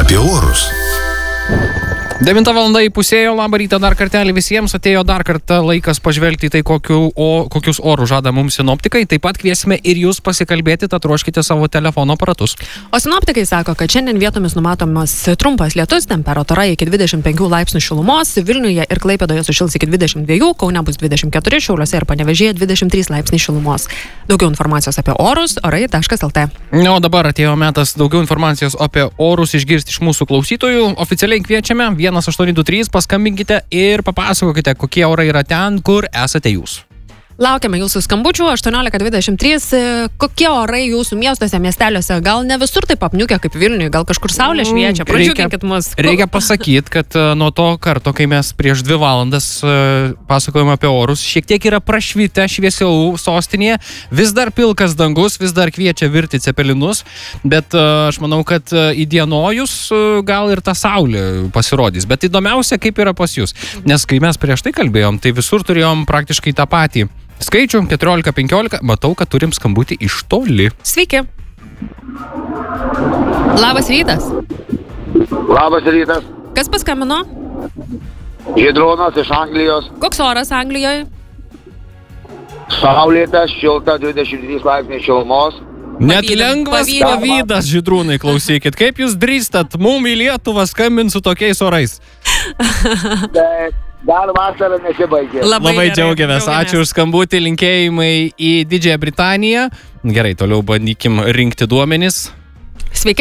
apie orus. 9 valanda įpusėjo, labą rytą dar kartelį visiems, atėjo dar kartą laikas pažvelgti į tai, kokius orus žada mums sinoptikai. Taip pat kviesime ir jūs pasikalbėti, tad ruoškite savo telefono aparatus. O sinoptikai sako, kad šiandien vietomis numatomas trumpas lietus, temperatūra iki 25 laipsnių šilumos, Vilniuje ir Klaipėdoje sušils iki 22, Kaune bus 24, Šiauliuose ir Panevėžyje 23 laipsniai šilumos. Daugiau informacijos apie orus orai.lt. O dabar atėjo metas daugiau informacijos apie orus išgirsti iš mūsų klausytojų. Oficialiai kviečiame 1823, paskambinkite ir papasakokite, kokie orai yra ten, kur esate jūs. Laukiame jūsų skambučių 1823. Kokie orai jūsų miestuose, miesteliuose? Gal ne visur taip apniukę kaip Vilniuje, gal kažkur saulė šviečia? Pradžiuginkit mus. Reikia pasakyti, kad nuo to karto, kai mes prieš 2 valandas pasakojame apie orus, šiek tiek yra prašvitę šviesiau sostinėje, vis dar pilkas dangus, vis dar kviečia virti cepelinus, bet aš manau, kad įdienojus gal ir ta saulė pasirodys. Bet įdomiausia, kaip yra pas jūs. Nes kai mes prieš tai kalbėjom, tai visur turėjom praktiškai tą patį skaičių 14-15, matau, kad turim skambutį iš toli. Sveiki. Labas rytas. Labas rytas. Kas paskambino? Žydrūnas iš Anglijos. Koks oras Anglijoje? Saulėtas, šilta, 23 laipsniai šilumos. Net lengvas pavydas, Žydrūnai, klausykit. Kaip jūs drįstat mum į Lietuvą skambint su tokiais orais? Bet dar vasara nesibaigė. Labai džiaugiamės. Ačiū už skambutį, linkėjimai į Didžiąją Britaniją. Gerai, toliau bandykim rinkti duomenis. Sveiki.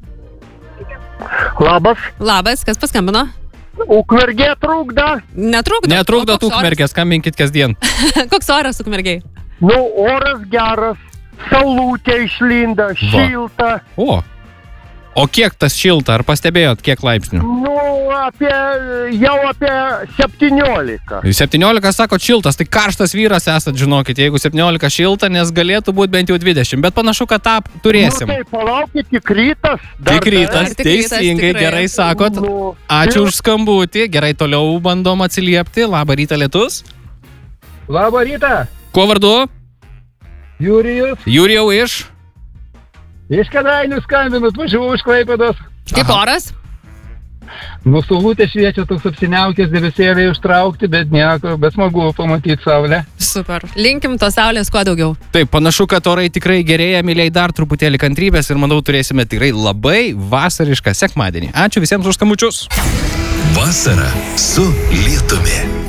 Labas. Labas, kas paskambino? Ukmergė trukdo. Netrukdo Ukmergė, skambinkit kasdien. Koks oras Ukmergėj? Nu, oras geras, saulutė išlinda, šilta. O kiek tas šilta? Ar pastebėjot, kiek laipsnių? Nu, jau apie 17. 17, sakot, šiltas, tai karštas vyras esat, žinokit, jeigu 17 šilta, nes galėtų būti bent jau 20, bet panašu, kad tą turėsim. Nu, tai palaukit, tik rytas. Tik rytas, teisingai, gerai sakot. Ačiū už skambutį, gerai, toliau bandom atsiliepti. Labą rytą, lietus. Labą rytą. Kuo vardu? Jurijus. Jurijau iš? Iš Kėdainių skambinu, važiuoju iš Klaipėdos. Kaip oras? Nu, saulutė šviečia, toks apsiniaukęs, debesėliai užtraukti, bet nieko, bet smagu pamatyti saulę. Super. Linkim tos saulės kuo daugiau. Taip, panašu, kad orai tikrai gerėja, mėlyjei, dar truputėlį kantrybės ir manau turėsime tikrai labai vasarišką sekmadienį. Ačiū visiems už skambučius. Vasara su lietumi.